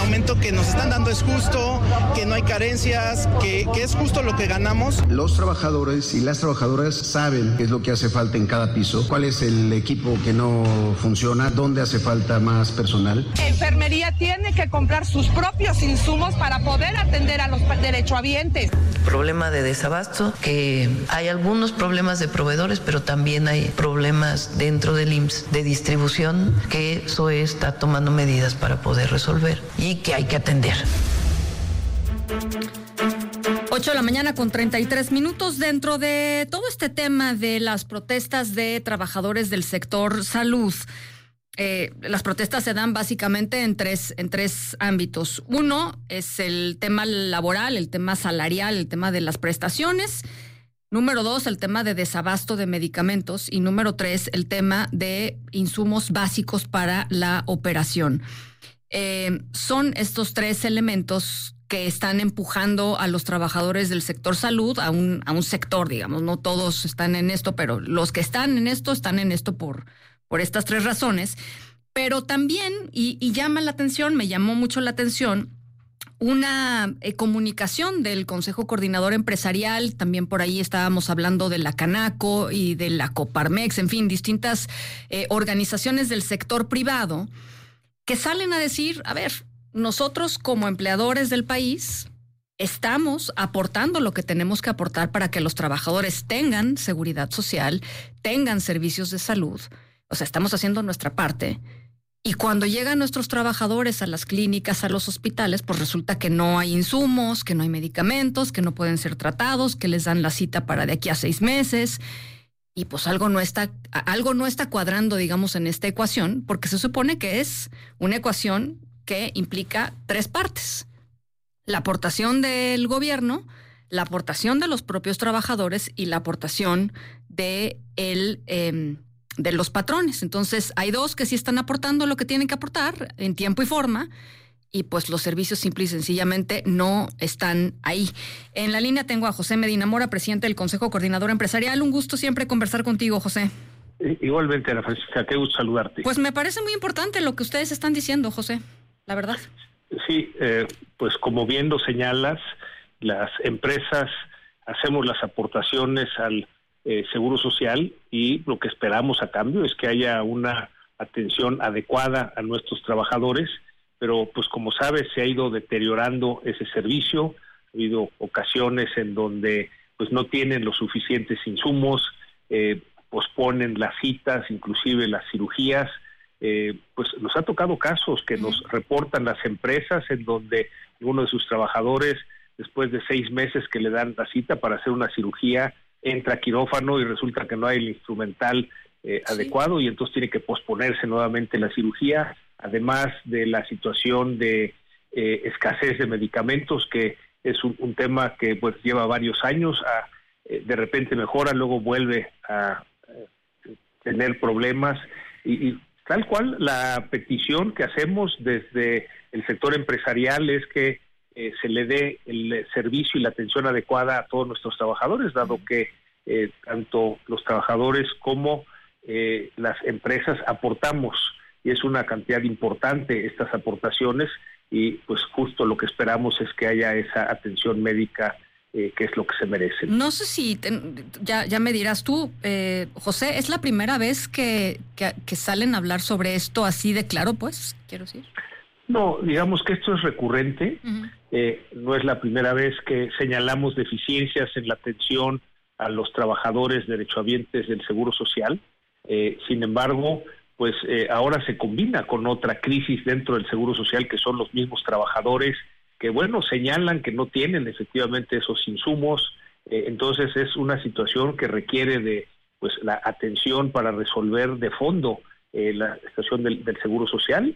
aumento que nos están dando es justo, que no hay carencias, que es justo lo que ganamos. Los trabajadores y las trabajadoras saben qué es lo que hace falta en cada piso, cuál es el equipo que no funciona, dónde hace falta más personal. Enfermería tiene que comprar sus propios insumos para poder atender a los derechohabientes. Problema de desabasto, que hay algunos problemas de proveedores, pero también hay problemas dentro del IMSS de distribución, que SOE está tomando medidas para poder resolver y que hay que atender. 8 de la mañana con 33 minutos. Dentro de todo este tema de las protestas de trabajadores del sector salud, las protestas se dan básicamente en tres ámbitos. Uno es el tema laboral, el tema salarial, el tema de las prestaciones. Número 2, el tema de desabasto de medicamentos. Y número 3, el tema de insumos básicos para la operación. Son estos tres elementos que están empujando a los trabajadores del sector salud a un sector, digamos. No todos están en esto, pero los que están en esto por estas tres razones. Pero también, y llama la atención, me llamó mucho la atención, una comunicación del Consejo Coordinador Empresarial. También por ahí estábamos hablando de la Canaco y de la Coparmex, en fin, distintas organizaciones del sector privado que salen a decir, a ver, nosotros como empleadores del país estamos aportando lo que tenemos que aportar para que los trabajadores tengan seguridad social, tengan servicios de salud. O sea, estamos haciendo nuestra parte. Y cuando llegan nuestros trabajadores a las clínicas, a los hospitales, pues resulta que no hay insumos, que no hay medicamentos, que no pueden ser tratados, que les dan la cita para de aquí a 6 meses. Y pues algo no está cuadrando, digamos, en esta ecuación, porque se supone que es una ecuación que implica 3 partes. La aportación del gobierno, la aportación de los propios trabajadores y la aportación de los patrones. Entonces, hay 2 que sí están aportando lo que tienen que aportar en tiempo y forma, y pues los servicios simple y sencillamente no están ahí. En la línea tengo a José Medina Mora, presidente del Consejo Coordinador Empresarial. Un gusto siempre conversar contigo, José. Igualmente, Ana Francisca, qué gusto saludarte. Pues me parece muy importante lo que ustedes están diciendo, José, la verdad. Sí, pues como bien lo señalas, las empresas hacemos las aportaciones al Seguro Social, y lo que esperamos a cambio es que haya una atención adecuada a nuestros trabajadores, pero pues como sabes se ha ido deteriorando ese servicio. Ha habido ocasiones en donde pues no tienen los suficientes insumos, posponen las citas, inclusive las cirugías. Pues nos ha tocado casos que nos reportan las empresas en donde uno de sus trabajadores, después de 6 meses que le dan la cita para hacer una cirugía, entra a quirófano y resulta que no hay el instrumental adecuado, y entonces tiene que posponerse nuevamente la cirugía, además de la situación de escasez de medicamentos, que es un tema que pues lleva varios años. De repente mejora, luego vuelve a tener problemas, y tal cual la petición que hacemos desde el sector empresarial es que se le dé el servicio y la atención adecuada a todos nuestros trabajadores, dado que tanto los trabajadores como las empresas aportamos, y es una cantidad importante estas aportaciones, y pues justo lo que esperamos es que haya esa atención médica que es lo que se merecen. No sé si ya me dirás tú, José, ¿es la primera vez que salen a hablar sobre esto así de claro, pues, quiero decir? No, digamos que esto es recurrente. No es la primera vez que señalamos deficiencias en la atención a los trabajadores derechohabientes del Seguro Social. Sin embargo, pues ahora se combina con otra crisis dentro del Seguro Social, que son los mismos trabajadores que, bueno, señalan que no tienen efectivamente esos insumos. Entonces es una situación que requiere de pues la atención para resolver de fondo la situación del Seguro Social.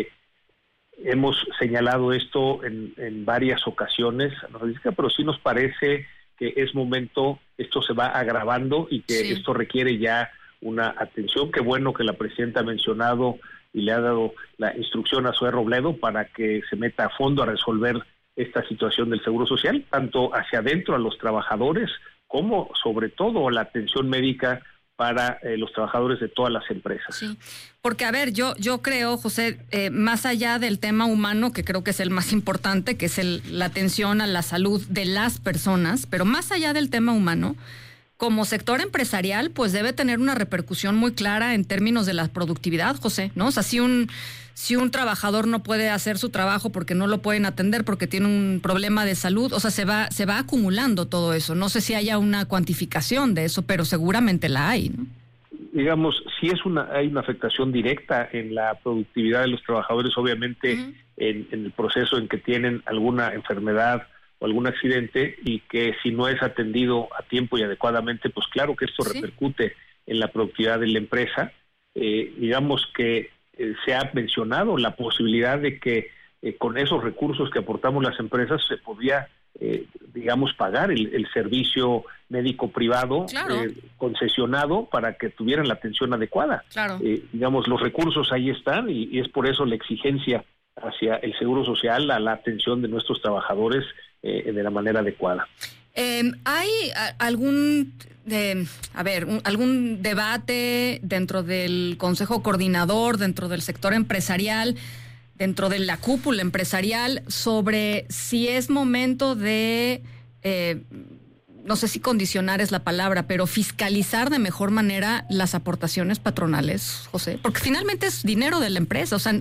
Hemos señalado esto en varias ocasiones, pero sí nos parece que es momento, esto se va agravando y que esto requiere ya una atención. Qué bueno que la presidenta ha mencionado y le ha dado la instrucción a Zoé Robledo para que se meta a fondo a resolver esta situación del Seguro Social, tanto hacia adentro a los trabajadores como sobre todo la atención médica para los trabajadores de todas las empresas. Sí, porque a ver, yo creo, José, más allá del tema humano, que creo que es el más importante, que es la atención a la salud de las personas, pero más allá del tema humano, como sector empresarial, pues debe tener una repercusión muy clara en términos de la productividad, José, ¿no? O sea, si un trabajador no puede hacer su trabajo porque no lo pueden atender, porque tiene un problema de salud, o sea, se va acumulando todo eso. No sé si haya una cuantificación de eso, pero seguramente la hay, ¿no? Digamos, sí hay una afectación directa en la productividad de los trabajadores, obviamente, en el proceso en que tienen alguna enfermedad o algún accidente, y que si no es atendido a tiempo y adecuadamente, pues claro que esto repercute en la productividad de la empresa. Digamos que se ha mencionado la posibilidad de que con esos recursos que aportamos las empresas se podía, digamos, pagar el servicio médico privado, claro, concesionado, para que tuvieran la atención adecuada. Claro. Digamos, los recursos ahí están, y es por eso la exigencia hacia el Seguro Social, a la atención de nuestros trabajadores de la manera adecuada. ¿Hay algún debate dentro del Consejo Coordinador, dentro del sector empresarial, dentro de la cúpula empresarial, sobre si es momento de, no sé si condicionar es la palabra, pero fiscalizar de mejor manera las aportaciones patronales, José? Porque finalmente es dinero de la empresa, o sea,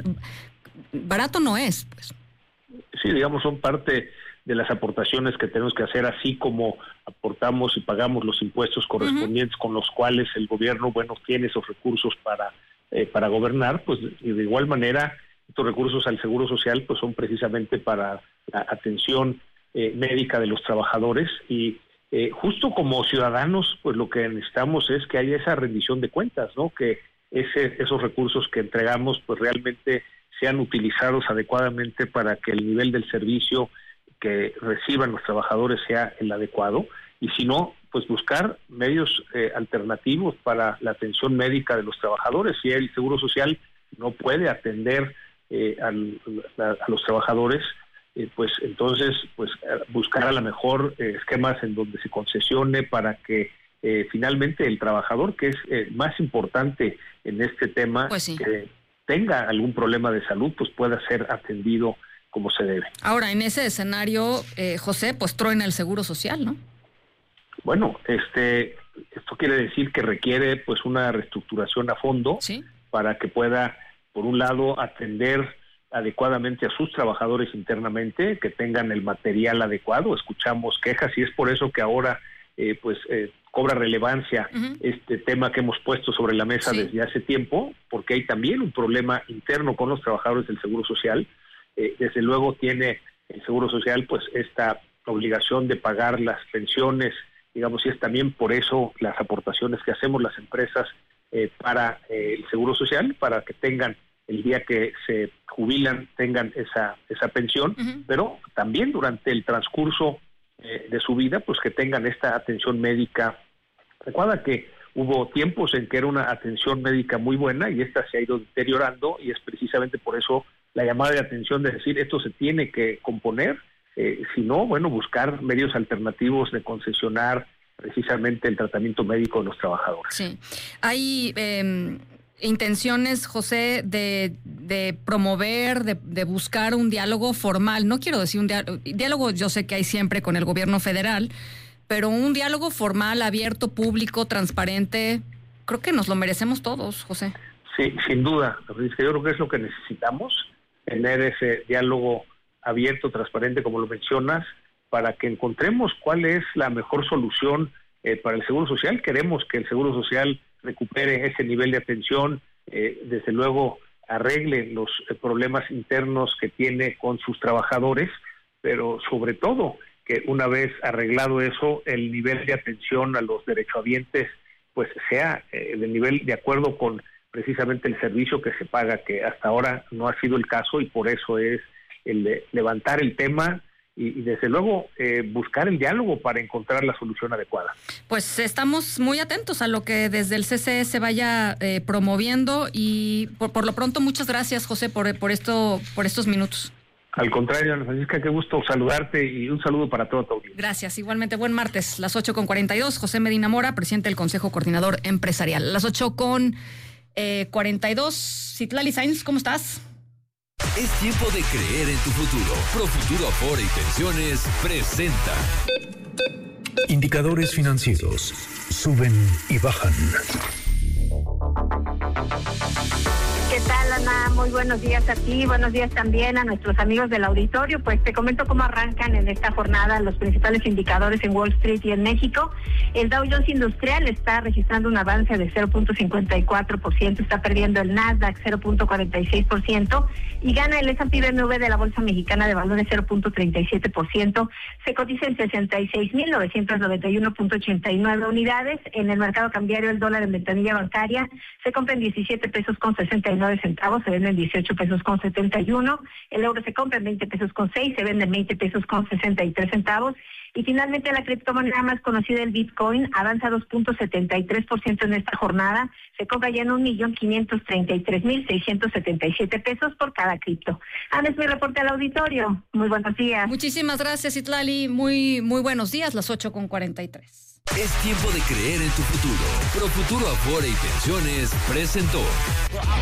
barato no es, pues. Sí, digamos, son parte de las aportaciones que tenemos que hacer, así como aportamos y pagamos los impuestos correspondientes con los cuales el gobierno, tiene esos recursos para gobernar, pues de igual manera estos recursos al Seguro Social pues son precisamente para la atención médica de los trabajadores, y justo como ciudadanos pues lo que necesitamos es que haya esa rendición de cuentas, ¿no? Que esos recursos que entregamos pues realmente sean utilizados adecuadamente para que el nivel del servicio que reciban los trabajadores sea el adecuado, y si no, pues buscar medios alternativos para la atención médica de los trabajadores. Si el Seguro Social no puede atender a los trabajadores, pues entonces buscar a lo mejor esquemas en donde se concesione para que finalmente el trabajador, que es más importante en este tema, pues sí, que tenga algún problema de salud, pues pueda ser atendido como se debe. Ahora, en ese escenario, José, pues truena el Seguro Social, ¿no? Bueno, esto quiere decir que requiere pues una reestructuración a fondo, ¿sí?, para que pueda, por un lado, atender adecuadamente a sus trabajadores internamente, que tengan el material adecuado. Escuchamos quejas y es por eso que ahora cobra relevancia este tema que hemos puesto sobre la mesa desde hace tiempo, porque hay también un problema interno con los trabajadores del Seguro Social. Desde luego tiene el Seguro Social pues esta obligación de pagar las pensiones, digamos, y es también por eso las aportaciones que hacemos las empresas para el Seguro Social, para que tengan el día que se jubilan, tengan esa pensión, pero también durante el transcurso de su vida, pues que tengan esta atención médica adecuada, que hubo tiempos en que era una atención médica muy buena y esta se ha ido deteriorando, y es precisamente por eso la llamada de atención de decir esto se tiene que componer, si no, buscar medios alternativos de concesionar precisamente el tratamiento médico de los trabajadores. Sí. Hay intenciones, José, de promover, de buscar un diálogo formal. No quiero decir un diálogo, yo sé que hay siempre con el gobierno federal, pero un diálogo formal, abierto, público, transparente, creo que nos lo merecemos todos, José. Sí, sin duda. Yo creo que es lo que necesitamos, tener ese diálogo abierto, transparente, como lo mencionas, para que encontremos cuál es la mejor solución para el Seguro Social. Queremos que el Seguro Social recupere ese nivel de atención, desde luego arregle los problemas internos que tiene con sus trabajadores, pero sobre todo que una vez arreglado eso, el nivel de atención a los derechohabientes pues sea del nivel de acuerdo con precisamente el servicio que se paga, que hasta ahora no ha sido el caso, y por eso es el de levantar el tema y desde luego buscar el diálogo para encontrar la solución adecuada. Pues estamos muy atentos a lo que desde el CCE se vaya promoviendo, y por lo pronto muchas gracias, José, por estos minutos. Al contrario, Ana Francisca, qué gusto saludarte y un saludo para toda tu audiencia. Gracias, igualmente. Buen martes, las 8:42. José Medina Mora, presidente del Consejo Coordinador Empresarial. Las 8:42. Citlali Sainz, ¿cómo estás? Es tiempo de creer en tu futuro. Profuturo Afore y Pensiones presenta. Indicadores financieros suben y bajan. ¿Qué tal, Ana? Muy buenos días a ti, buenos días también a nuestros amigos del auditorio. Pues te comento cómo arrancan en esta jornada los principales indicadores en Wall Street y en México. El Dow Jones Industrial está registrando un avance de 0.54%, está perdiendo el Nasdaq 0.46% y gana el S&P BMV de la Bolsa Mexicana de Valores 0.37%. Se cotiza en 66,991.89 unidades. En el mercado cambiario, el dólar en ventanilla bancaria se compra en 17 pesos con 69 centavos, se vende en 18 pesos con 71, el euro se compra en 20 pesos con 6, se vende en 20 pesos con 63 centavos, y finalmente la criptomoneda más conocida, el Bitcoin, avanza 2.73% en esta jornada, se compra ya en 1.533.677 pesos por cada cripto. Ana, es mi reporte al auditorio. Muy buenos días. Muchísimas gracias, Citlali. Muy buenos días, las 8:43. Es tiempo de creer en tu futuro. Profuturo Afore y Pensiones presentó.